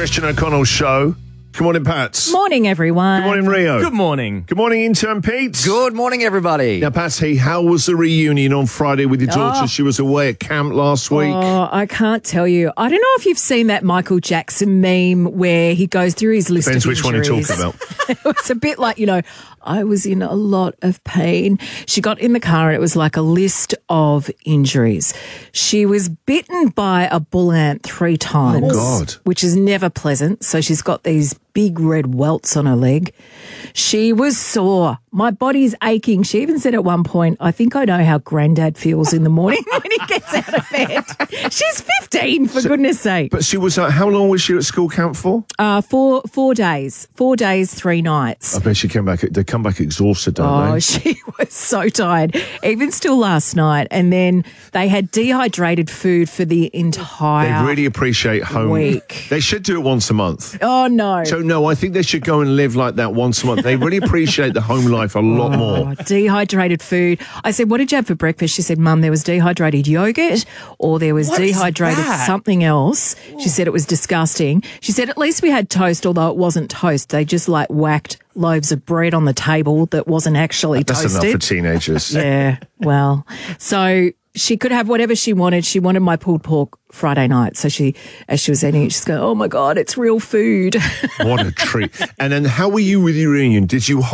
Christian O'Connell Show. Good morning, Pats. Morning, everyone. Good morning, Rio. Good morning. Good morning, intern Pete. Good morning, everybody. Now, Patsy, how was the reunion on Friday with your daughter? She was away at camp last week. Oh, I can't tell you. I don't know if you've seen that Michael Jackson meme where he goes through his list Depends of which one you're injuries. talking about. It's a bit like, I was in a lot of pain. She got in the car and it was like a list of injuries. She was bitten by a bull ant 3 times. Oh, God. Which is never pleasant. So she's got these big red welts on her leg. She was sore. My body's aching. She even said at one point, I think I know how Granddad feels in the morning when he gets out of bed. She's 15, for goodness sake. But she was, how long was she at school camp for? 4 days. 4 days, 3 nights. I bet they come back exhausted, don't Oh, they? she was so tired, even still last night. And then they had dehydrated food for the entire They really appreciate home. week. They should do it once a month. Oh, no. So, no, I think they should go and live like that once a month. They really appreciate the home life a lot more. Dehydrated food. I said, what did you have for breakfast? She said, Mum, there was dehydrated yogurt or there was What is dehydrated that? something else. She said it was disgusting. She said, at least we had toast, although it wasn't toast. They just whacked loaves of bread on the table that wasn't actually That's toasted. enough for teenagers. Yeah, well, so she could have whatever she wanted. She wanted my pulled pork Friday night. So as she was eating it, she's going, oh my God, it's real food. What a treat. And then how were you with your reunion? Did you